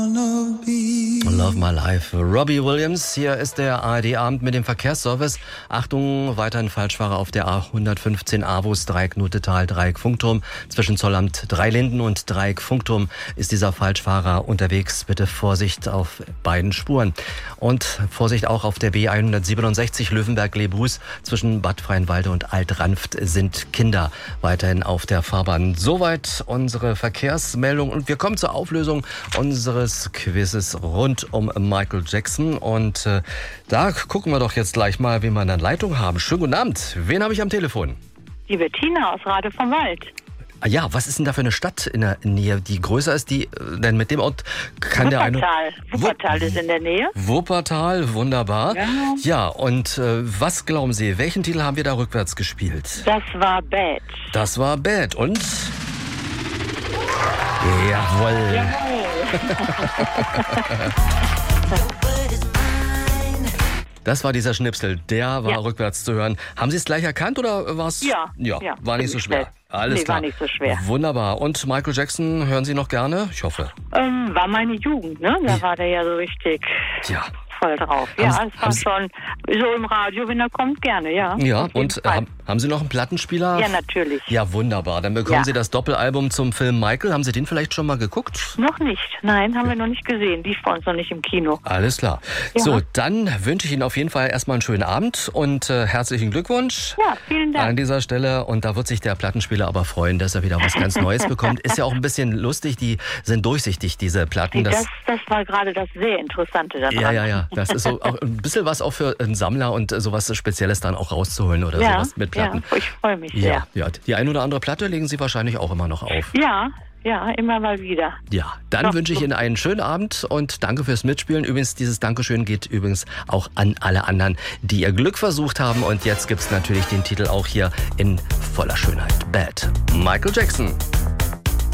Love My Life. Robbie Williams, hier ist der ARD-Abend mit dem Verkehrsservice. Achtung, weiterhin Falschfahrer auf der A115 Avus, Dreieck Nutetal, Dreieck Funkturm. Zwischen Zollamt Dreilinden und Dreieck Funkturm ist dieser Falschfahrer unterwegs. Bitte Vorsicht auf beiden Spuren. Und Vorsicht auch auf der B167 Löwenberg-Lebus. Zwischen Bad Freienwalde und Alt-Ranft sind Kinder weiterhin auf der Fahrbahn. Soweit unsere Verkehrsmeldung. Und wir kommen zur Auflösung unseres Quizzes rund um Michael Jackson. Und da gucken wir doch jetzt gleich mal, wen wir in der Leitung haben. Schönen guten Abend. Wen habe ich am Telefon? Die Bettina aus Rade vom Wald. Ja, was ist denn da für eine Stadt in der Nähe, die größer ist? Denn mit dem Ort kann der eine... Wuppertal ist in der Nähe. Wuppertal, wunderbar. Ja, ja, und was glauben Sie, welchen Titel haben wir da rückwärts gespielt? Das war Bad. Das war Bad. Und? Jawohl. Das war dieser Schnipsel, der war rückwärts zu hören. Haben Sie es gleich erkannt oder war es? Ja, war nicht so schwer. Alles klar. War nicht so schwer. Wunderbar. Und Michael Jackson hören Sie noch gerne? Ich hoffe. War meine Jugend, ne? Da war der ja so richtig voll drauf. Ja, es war schon so im Radio, wenn er kommt, gerne, ja. Ja, und haben Sie noch einen Plattenspieler? Ja, natürlich. Ja, wunderbar. Dann bekommen Sie das Doppelalbum zum Film Michael. Haben Sie den vielleicht schon mal geguckt? Noch nicht. Nein, haben wir noch nicht gesehen. Die war uns noch nicht im Kino. Alles klar. Ja. So, dann wünsche ich Ihnen auf jeden Fall erstmal einen schönen Abend und herzlichen Glückwunsch. Ja, vielen Dank. An dieser Stelle. Und da wird sich der Plattenspieler aber freuen, dass er wieder was ganz Neues bekommt. Ist ja auch ein bisschen lustig. Die sind durchsichtig, diese Platten. Das war gerade das sehr Interessante daran. Ja. Das ist so auch ein bisschen was auch für einen Sammler und sowas Spezielles dann auch rauszuholen oder sowas mit Platten. Ja, ich freue mich sehr. Ja, die eine oder andere Platte legen Sie wahrscheinlich auch immer noch auf. Ja, immer mal wieder. Ja, dann wünsche ich Ihnen einen schönen Abend und danke fürs Mitspielen. Übrigens, dieses Dankeschön geht übrigens auch an alle anderen, die ihr Glück versucht haben. Und jetzt gibt's natürlich den Titel auch hier in voller Schönheit. Bad. Michael Jackson.